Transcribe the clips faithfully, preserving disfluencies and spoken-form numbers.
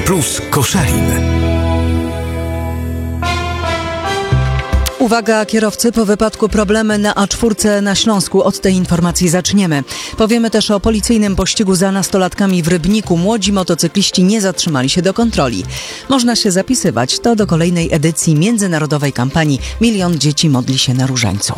Plus Koszalin. Uwaga kierowcy, po wypadku problemy na A cztery na Śląsku. Od tej informacji zaczniemy. Powiemy też o policyjnym pościgu za nastolatkami w Rybniku. Młodzi motocykliści nie zatrzymali się do kontroli. Można się zapisywać. To do kolejnej edycji międzynarodowej kampanii Milion dzieci modli się na Różańcu.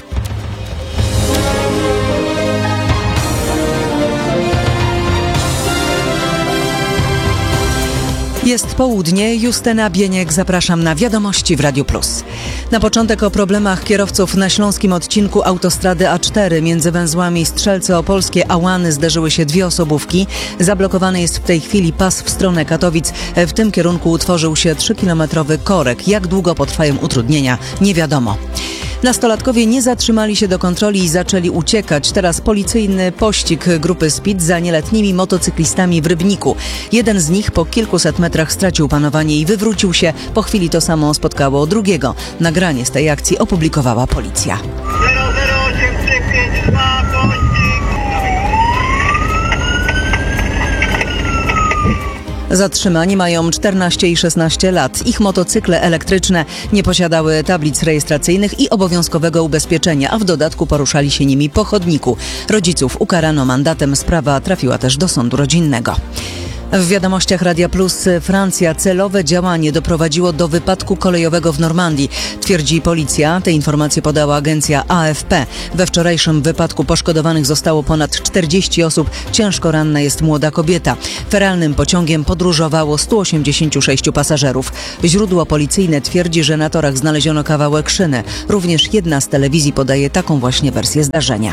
Jest południe, Justyna Bieniek, zapraszam na Wiadomości w Radiu Plus. Na początek o problemach kierowców na śląskim odcinku autostrady A cztery między węzłami Strzelce Opolskie a Łany zderzyły się dwie osobówki. Zablokowany jest w tej chwili pas w stronę Katowic. W tym kierunku utworzył się trzykilometrowy korek. Jak długo potrwają utrudnienia, nie wiadomo. Nastolatkowie nie zatrzymali się do kontroli i zaczęli uciekać. Teraz policyjny pościg grupy Speed za nieletnimi motocyklistami w Rybniku. Jeden z nich po kilkuset metrach stracił panowanie i wywrócił się. Po chwili to samo spotkało drugiego. Nagranie z tej akcji opublikowała policja. zero zero osiem trzy pięć dwa pościg. Zatrzymani mają czternaście i szesnaście lat. Ich motocykle elektryczne nie posiadały tablic rejestracyjnych i obowiązkowego ubezpieczenia, a w dodatku poruszali się nimi po chodniku. Rodziców ukarano mandatem. Sprawa trafiła też do sądu rodzinnego. W Wiadomościach Radia Plus Francja celowe działanie doprowadziło do wypadku kolejowego w Normandii, twierdzi policja. Te informacje podała agencja A F P. We wczorajszym wypadku poszkodowanych zostało ponad czterdzieści osób. Ciężko ranna jest młoda kobieta. Feralnym pociągiem podróżowało stu osiemdziesięciu sześciu pasażerów. Źródło policyjne twierdzi, że na torach znaleziono kawałek szyny. Również jedna z telewizji podaje taką właśnie wersję zdarzenia.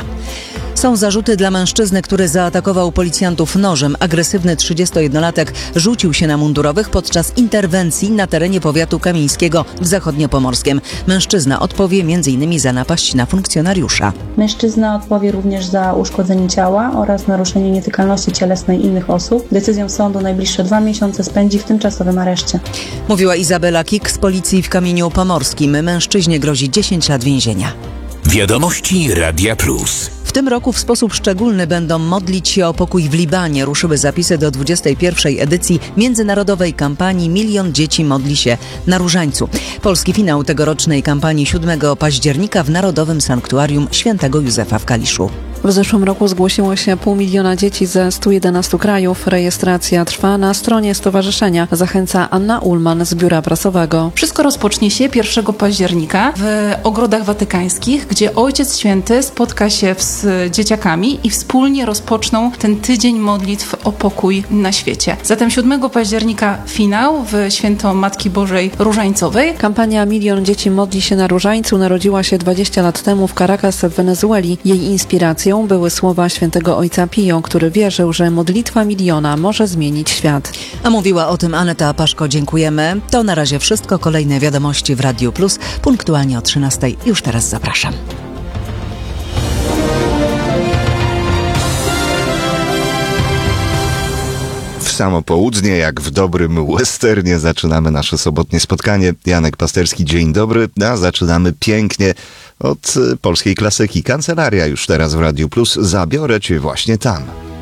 Są zarzuty dla mężczyzny, który zaatakował policjantów nożem. Agresywny trzydziestojednolatek rzucił się na mundurowych podczas interwencji na terenie powiatu kamińskiego w Zachodniopomorskiem. Mężczyzna odpowie między innymi za napaść na funkcjonariusza. Mężczyzna odpowie również za uszkodzenie ciała oraz naruszenie nietykalności cielesnej innych osób. Decyzją sądu najbliższe dwa miesiące spędzi w tymczasowym areszcie. Mówiła Izabela Kik z policji w Kamieniu Pomorskim. Mężczyźnie grozi dziesięć lat więzienia. Wiadomości Radia Plus. W tym roku w sposób szczególny będą modlić się o pokój w Libanie. Ruszyły zapisy do dwudziestej pierwszej edycji międzynarodowej kampanii Milion dzieci modli się na Różańcu. Polski finał tegorocznej kampanii siódmego października w Narodowym Sanktuarium Świętego Józefa w Kaliszu. W zeszłym roku zgłosiło się pół miliona dzieci ze stu jedenastu krajów. Rejestracja trwa na stronie stowarzyszenia. Zachęca Anna Ullman z Biura Prasowego. Wszystko rozpocznie się pierwszego października w Ogrodach Watykańskich, gdzie Ojciec Święty spotka się z dzieciakami i wspólnie rozpoczną ten tydzień modlitw o pokój na świecie. Zatem siódmego października finał w Święto Matki Bożej Różańcowej. Kampania Milion dzieci modli się na Różańcu narodziła się dwadzieścia lat temu w Caracas w Wenezueli. Jej inspiracją były słowa świętego ojca Pio, który wierzył, że modlitwa miliona może zmienić świat. A mówiła o tym Aneta Paszko. Dziękujemy. To na razie wszystko. Kolejne wiadomości w Radiu Plus. Punktualnie o trzynastej. Już teraz zapraszam. W samo południe, jak w dobrym westernie, zaczynamy nasze sobotnie spotkanie. Janek Pasterski, dzień dobry. A zaczynamy pięknie od polskiej klasyki. Kancelaria już teraz w Radiu Plus. Zabiorę cię właśnie tam.